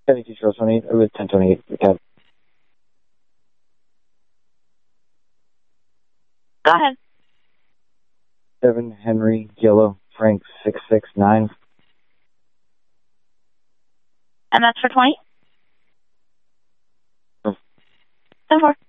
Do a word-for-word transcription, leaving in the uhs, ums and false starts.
seventy-two Charles twenty-eight, with ten twenty-eight, cab. Go ahead. seven Henry Yellow Frank six six nine. And that's for twenty? Oh. ten four.